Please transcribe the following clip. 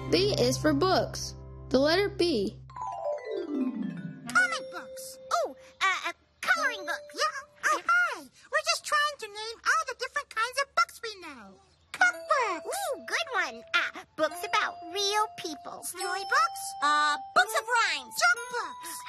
B is for books. The letter B. Comic books. Oh, coloring books. Yeah. Oh, hi. We're just trying to name all the different kinds of books we know. Cookbooks. Ooh, good one. Books about real people. Storybooks. Books of rhymes. Joke books.